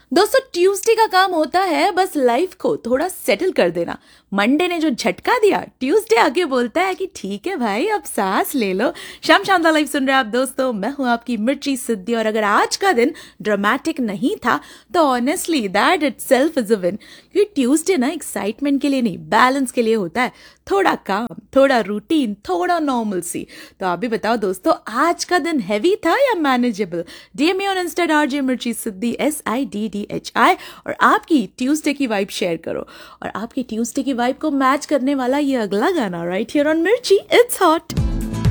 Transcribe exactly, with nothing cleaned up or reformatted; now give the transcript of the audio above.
दोस्तों ट्यूसडे का काम होता है बस लाइफ को थोड़ा सेटल कर देना। मंडे ने जो झटका दिया, ट्यूसडे आके बोलता है कि ठीक है भाई अब सांस ले लो। शाम शानदार लाइफ सुन रहे हैं आप दोस्तों, मैं हूं आपकी मिर्ची सिद्धि। और अगर आज का दिन ड्रामेटिक नहीं था तो honestly that itself is a win. क्योंकि ट्यूसडे ना एक्साइटमेंट के लिए नहीं, बैलेंस के लिए होता है। थोड़ा काम, थोड़ा रूटीन, थोड़ा नॉर्मल सी। तो आप भी बताओ दोस्तों, आज का दिन हैवी था या manageable? DM me on Insta RJ मिर्ची सिद्धि, S I D D H I, और आपकी ट्यूसडे की वाइब शेयर करो। और आपकी ट्यूसडे की वाइब को मैच करने वाला ये अगला गाना राइट हियर ऑन मिर्ची, इट्स हॉट।